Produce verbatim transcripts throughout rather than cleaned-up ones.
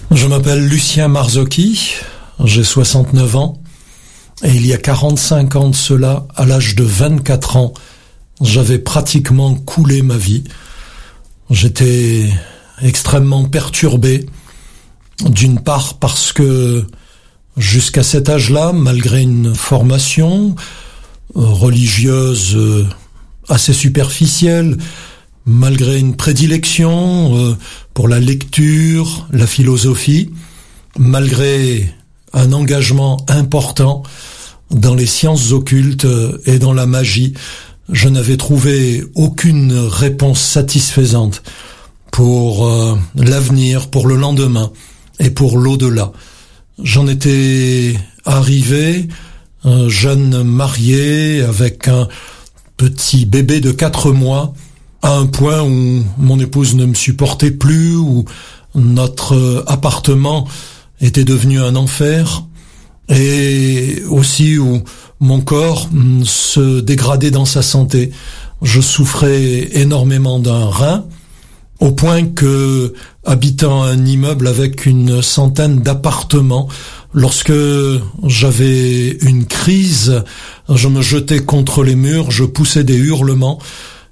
Je m'appelle Lucien Marzocchi, j'ai soixante-neuf ans, et il y a quarante-cinq ans de cela, à l'âge de vingt-quatre ans, j'avais pratiquement coulé ma vie. J'étais extrêmement perturbé, d'une part parce que jusqu'à cet âge-là, malgré une formation religieuse assez superficielle, malgré une prédilection euh, pour la lecture, la philosophie, malgré un engagement important dans les sciences occultes et dans la magie, je n'avais trouvé aucune réponse satisfaisante pour euh, l'avenir, pour le lendemain et pour l'au-delà. J'en étais arrivé, un jeune marié avec un petit bébé de quatre mois, à un point où mon épouse ne me supportait plus, où notre appartement était devenu un enfer, et aussi où mon corps se dégradait dans sa santé. Je souffrais énormément d'un rein, au point que, habitant un immeuble avec une centaine d'appartements, lorsque j'avais une crise, je me jetais contre les murs, je poussais des hurlements,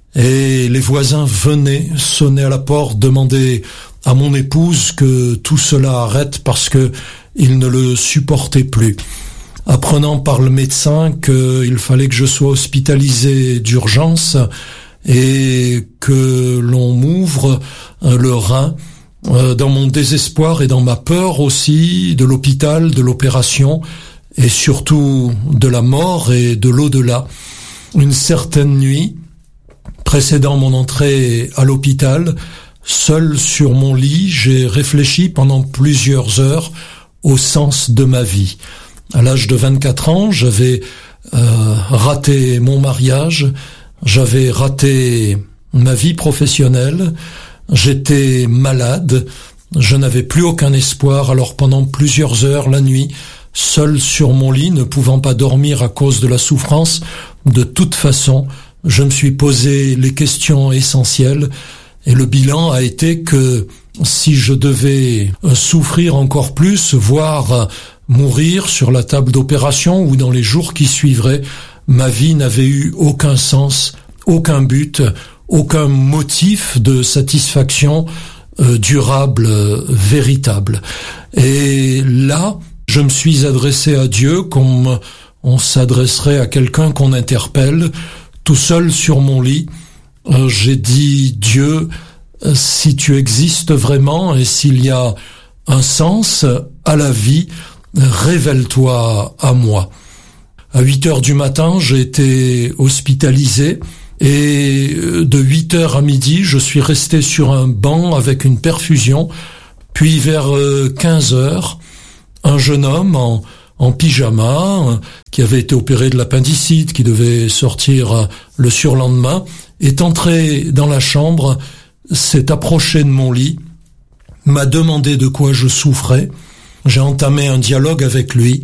et les voisins venaient, sonnaient à la porte, demandaient à mon épouse que tout cela arrête parce que ils ne le supportaient plus. Apprenant par le médecin qu'il fallait que je sois hospitalisé d'urgence et que l'on m'ouvre le rein, dans mon désespoir et dans ma peur aussi de l'hôpital, de l'opération et surtout de la mort et de l'au-delà, une certaine nuit, précédant mon entrée à l'hôpital, seul sur mon lit, j'ai réfléchi pendant plusieurs heures au sens de ma vie. À l'âge de vingt-quatre ans, j'avais euh, raté mon mariage, j'avais raté ma vie professionnelle, j'étais malade, je n'avais plus aucun espoir, alors pendant plusieurs heures la nuit, seul sur mon lit, ne pouvant pas dormir à cause de la souffrance, de toute façon, je me suis posé les questions essentielles et le bilan a été que si je devais souffrir encore plus, voire mourir sur la table d'opération ou dans les jours qui suivraient, ma vie n'avait eu aucun sens, aucun but, aucun motif de satisfaction euh, durable, euh, véritable. Et là, je me suis adressé à Dieu comme on s'adresserait à quelqu'un qu'on interpelle. Tout seul sur mon lit, euh, j'ai dit, Dieu, euh, si tu existes vraiment et s'il y a un sens à la vie, révèle-toi à moi. À huit heures du matin, j'ai été hospitalisé et de huit heures à midi, je suis resté sur un banc avec une perfusion. Puis vers quinze heures, un jeune homme en en pyjama, qui avait été opéré de l'appendicite, qui devait sortir le surlendemain, est entré dans la chambre, s'est approché de mon lit, m'a demandé de quoi je souffrais. J'ai entamé un dialogue avec lui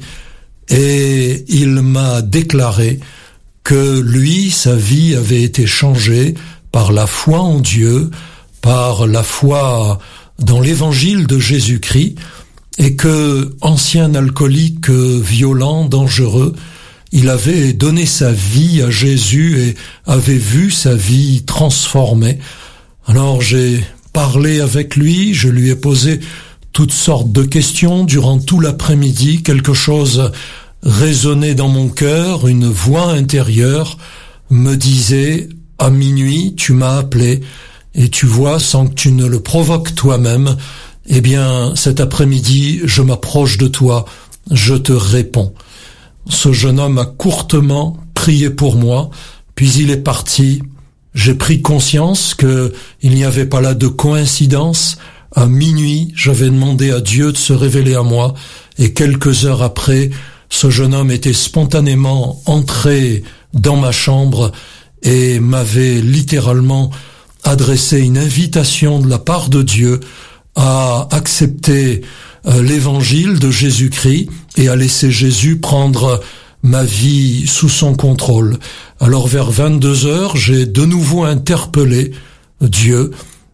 et il m'a déclaré que lui, sa vie avait été changée par la foi en Dieu, par la foi dans l'évangile de Jésus-Christ, et que, ancien alcoolique violent, dangereux, il avait donné sa vie à Jésus et avait vu sa vie transformée. Alors j'ai parlé avec lui, je lui ai posé toutes sortes de questions durant tout l'après-midi, quelque chose résonnait dans mon cœur, une voix intérieure me disait « À minuit, tu m'as appelé et tu vois, sans que tu ne le provoques toi-même, eh bien, cet après-midi, je m'approche de toi, je te réponds. » Ce jeune homme a courtement prié pour moi, puis il est parti. J'ai pris conscience que il n'y avait pas là de coïncidence. À minuit, j'avais demandé à Dieu de se révéler à moi, et quelques heures après, ce jeune homme était spontanément entré dans ma chambre et m'avait littéralement adressé une invitation de la part de Dieu à accepter euh, l'évangile de Jésus-Christ et à laisser Jésus prendre ma vie sous son contrôle. Alors vers vingt-deux heures, j'ai de nouveau interpellé Dieu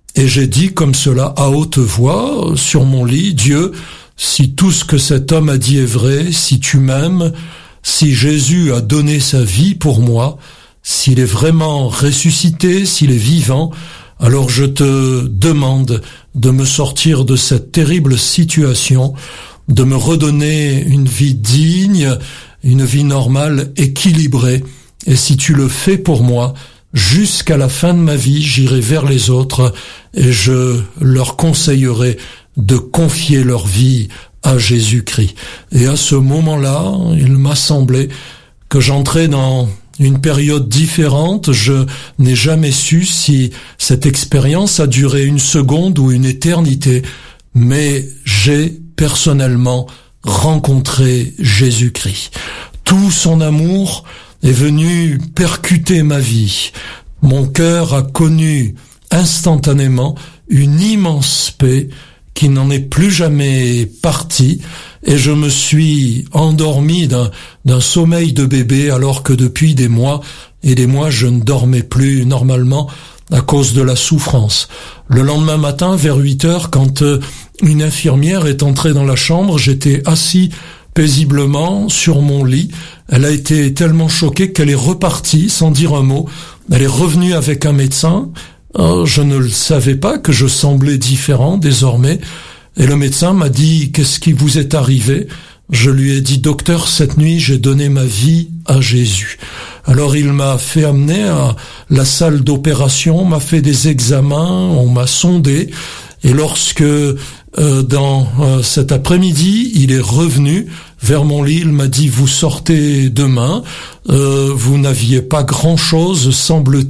et j'ai dit comme cela à haute voix sur mon lit, Dieu, si tout ce que cet homme a dit est vrai, si tu m'aimes, si Jésus a donné sa vie pour moi, s'il est vraiment ressuscité, s'il est vivant, alors je te demande de me sortir de cette terrible situation, de me redonner une vie digne, une vie normale, équilibrée. Et si tu le fais pour moi, jusqu'à la fin de ma vie, j'irai vers les autres et je leur conseillerai de confier leur vie à Jésus-Christ. Et à ce moment-là, il m'a semblé que j'entrais dans une période différente. Je n'ai jamais su si cette expérience a duré une seconde ou une éternité, mais j'ai personnellement rencontré Jésus-Christ. Tout son amour est venu percuter ma vie. Mon cœur a connu instantanément une immense paix qui n'en est plus jamais partie, et je me suis endormi d'un, d'un sommeil de bébé alors que depuis des mois et des mois je ne dormais plus normalement à cause de la souffrance. Le lendemain matin, vers huit heures, quand euh, une infirmière est entrée dans la chambre, j'étais assis paisiblement sur mon lit. Elle a été tellement choquée qu'elle est repartie sans dire un mot. Elle est revenue avec un médecin. Euh, je ne le savais pas que je semblais différent désormais. Et le médecin m'a dit « Qu'est-ce qui vous est arrivé ?» Je lui ai dit « Docteur, cette nuit, j'ai donné ma vie à Jésus. » Alors il m'a fait amener à la salle d'opération, m'a fait des examens, on m'a sondé. Et lorsque, euh, dans euh, cet après-midi, il est revenu vers mon lit, il m'a dit « Vous sortez demain, euh, vous n'aviez pas grand-chose, semble-t-il. »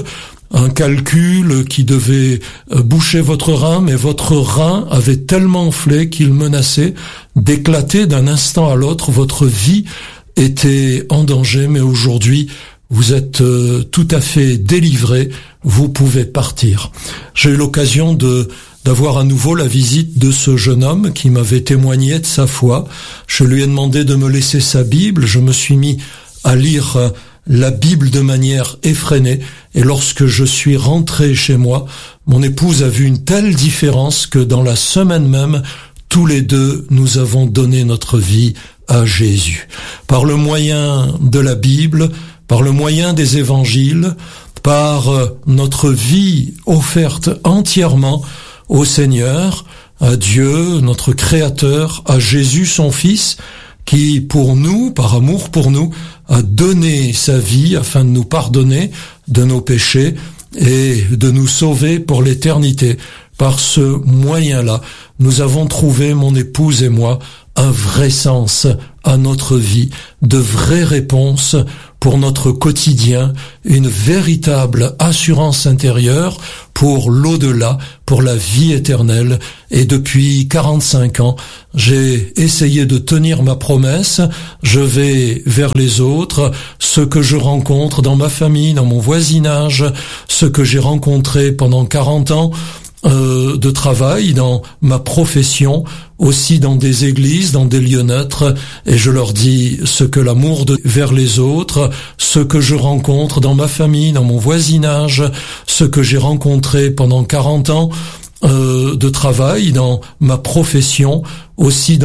Un calcul qui devait boucher votre rein, mais votre rein avait tellement enflé qu'il menaçait d'éclater d'un instant à l'autre. Votre vie était en danger, mais aujourd'hui, vous êtes tout à fait délivré. Vous pouvez partir. J'ai eu l'occasion de d'avoir à nouveau la visite de ce jeune homme qui m'avait témoigné de sa foi. Je lui ai demandé de me laisser sa Bible. Je me suis mis à lire la Bible de manière effrénée, et lorsque je suis rentré chez moi, mon épouse a vu une telle différence que dans la semaine même, tous les deux, nous avons donné notre vie à Jésus. Par le moyen de la Bible, par le moyen des évangiles, par notre vie offerte entièrement au Seigneur, à Dieu, notre Créateur, à Jésus, son Fils, qui, pour nous, par amour pour nous, a donné sa vie afin de nous pardonner de nos péchés et de nous sauver pour l'éternité. Par ce moyen-là, nous avons trouvé, mon épouse et moi, un vrai sens à notre vie, de vraies réponses pour notre quotidien, une véritable assurance intérieure pour l'au-delà, pour la vie éternelle. Et depuis quarante-cinq ans, j'ai essayé de tenir ma promesse. Je vais vers les autres, ceux que je rencontre dans ma famille, dans mon voisinage, ceux que j'ai rencontrés pendant quarante ans, Euh, de travail, dans ma profession, aussi dans des églises, dans des lieux neutres, et je leur dis ce que l'amour de vers les autres, ce que je rencontre dans ma famille, dans mon voisinage, ce que j'ai rencontré pendant quarante ans euh, de travail, dans ma profession, aussi dans